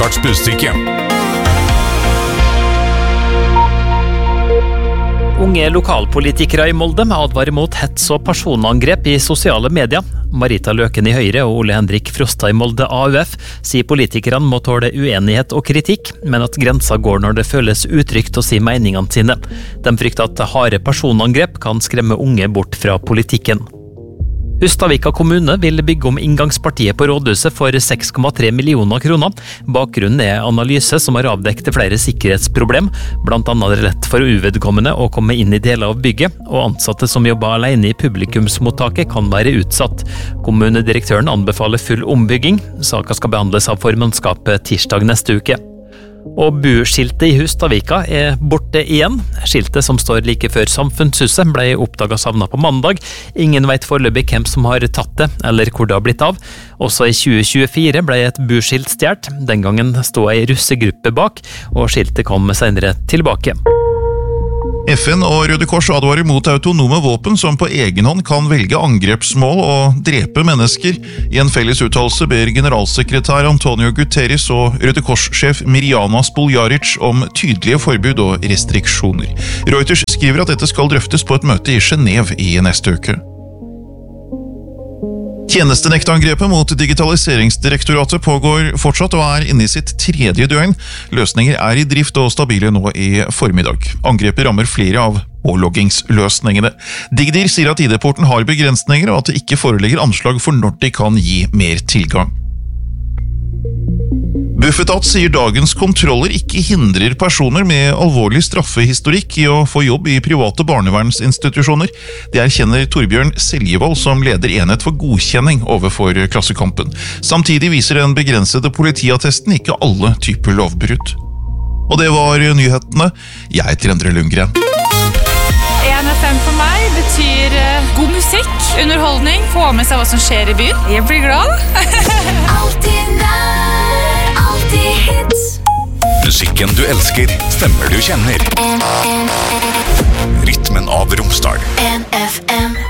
Edvards Budstikke. Unge lokalpolitikere i Molde advarer mot hets og personangrep i sosiale medier. Marita Løken i Høyre og Ole Henrik Frosta i Molde AUF sier politikerne må tåle uenighet og kritikk, men at grensa går når det føles utrygt å si meningene sine. De frykter at harde personangrep kan skremme unge bort fra politikken. Hustadvika kommune vil bygge om inngangspartiet på rådhuset for 6,3 millioner kroner. Bakgrunnen er analyse som har avdekket flere sikkerhetsproblem. Blant annet er det lett for uvedkommende å komme inn i deler av bygget, og ansatte som jobber alene i publikumsmottaket kan være utsatt. Kommunedirektøren anbefaler full ombygging. Saka skal behandles av formannskapet tirsdag neste uke. Og buskiltet i Hustadvika er borte igjen. Skiltet som står like før Samfunnshuset ble oppdaget savnet på mandag. Ingen vet foreløpig hvem som har tatt det, eller hvor det har blitt av. Også i 2024 ble et buskilt stjert. Den gangen stod ei russegruppe bak, og skiltet kom senere tilbake. FN og Røde Kors advarer mot autonome våpen som på egen hånd kan velge angrepsmål og drepe mennesker. I en felles uttalelse ber generalsekretær Antonio Guterres og Røde Kors-sjef Mirjana Spoljaric om tydelige forbud og restriksjoner. Reuters skriver at dette skal drøftes på et møte i Genève i neste uke. Tjenestenektangrepet mot Digitaliseringsdirektoratet pågår fortsatt og er inne i sitt 3. døgn. Løsninger er i drift og stabile nå i formiddag. Angrepet rammer flere av påloggingsløsningene. Digdir sier at ID-porten har begrensninger og at det ikke foreligger anslag for når de kan gi mer tilgang. Bufetat sier dagens kontroller ikke hindrer personer med alvorlig straffehistorikk i å få jobb i private barnevernsinstitusjoner. Det erkjenner Torbjørn Seljevold som leder enhet for godkjenning overfor Klassekampen. Samtidig viser den begrensede politiattesten ikke alle typer lovbrudd. Og det var nyhetene. Jeg heter Endre Lundgren. 1FM for meg betyr god musikk, underholdning, få med seg hva som skjer i byen. Jeg blir glad. Alltid nær, alltid hits. Musikken du elsker, stemmer du kjenner. Rytmen av Romsdal. 1FM.